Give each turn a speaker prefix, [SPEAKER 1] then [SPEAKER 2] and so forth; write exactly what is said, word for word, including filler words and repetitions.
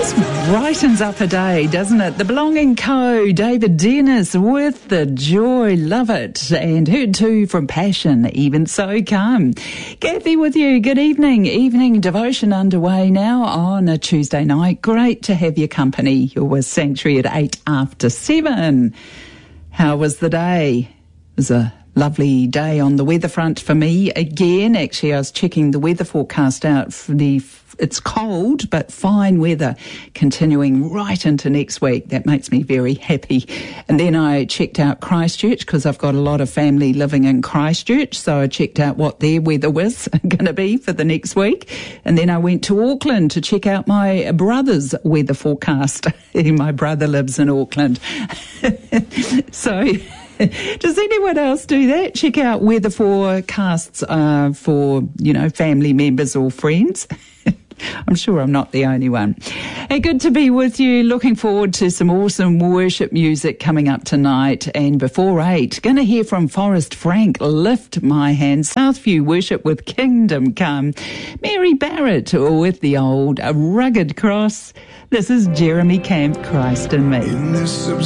[SPEAKER 1] Brightens up a day, doesn't it? The Belonging Co, David Dennis with The Joy, love it. And heard too from Passion, Even So Come. Kathy with you, good evening. Evening devotion underway now on a Tuesday night. Great to have your company. You're with Sanctuary at eight after seven. How was the day? It was a lovely day on the weather front for me again. Actually, I was checking the weather forecast out for the It's cold, but fine weather continuing right into next week. That makes me very happy. And then I checked out Christchurch because I've got a lot of family living in Christchurch. So I checked out what their weather was going to be for the next week. And then I went to Auckland to check out my brother's weather forecast. My brother lives in Auckland. So does anyone else do that? Check out weather forecasts uh, for, you know, family members or friends. I'm sure I'm not the only one. Hey, good to be with you. Looking forward to some awesome worship music coming up tonight. And before eight, going to hear from Forrest Frank, Lift My Hand. Southview Worship with Kingdom Come. Mary Barrett with the old Rugged Cross. This is Jeremy Camp, Christ in Me.